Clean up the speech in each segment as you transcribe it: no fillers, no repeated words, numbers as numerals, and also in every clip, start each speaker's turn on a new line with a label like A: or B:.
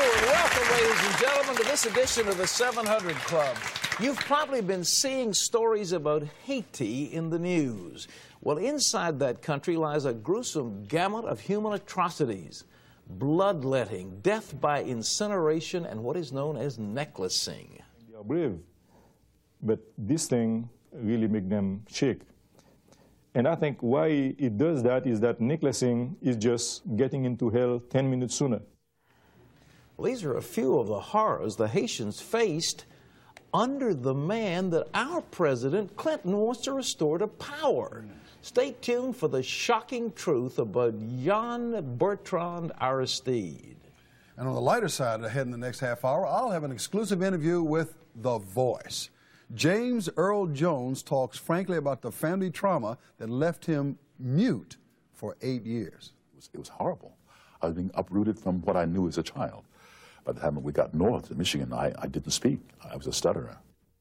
A: and welcome, ladies and gentlemen, to this edition of the 700 Club. You've probably been seeing stories about Haiti in the news. Well, inside that country lies a gruesome gamut of human atrocities: bloodletting, death by incineration, and what is known as necklacing.
B: They are brave, but this thing really makes them shake. And I think why it does that is that necklacing is just getting into hell 10 minutes sooner.
A: Well, these are a few of the horrors the Haitians faced under the man that our President Clinton wants to restore to power. Stay tuned for the shocking truth about Jean-Bertrand Aristide.
C: And on the lighter side, ahead in the next half hour, I'll have an exclusive interview with The Voice. James Earl Jones talks frankly about the family trauma that left him mute for 8 years.
D: It was horrible. I was being uprooted from what I knew as a child. By the time we got north to Michigan, I didn't speak. I was a stutterer.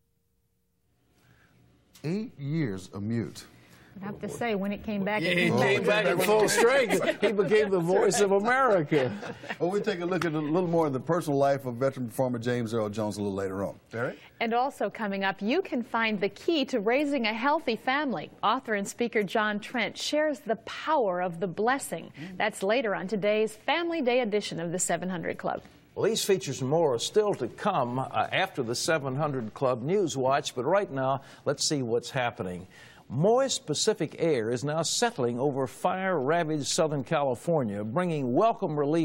C: 8 years of mute.
E: I have to say, when it came back,
A: He came back in full strength. He became the voice of America.
C: Well, we'll take a look at a little more of the personal life of veteran performer James Earl Jones a little later on. Terry?
E: And also coming up, you can find the key to raising a healthy family. Author and speaker John Trent shares the power of the blessing. That's later on today's Family Day edition of the 700 Club.
A: Well, these features and more are still to come after the 700 Club News Watch, but right now, let's see what's happening. Moist Pacific air is now settling over fire-ravaged Southern California, bringing welcome relief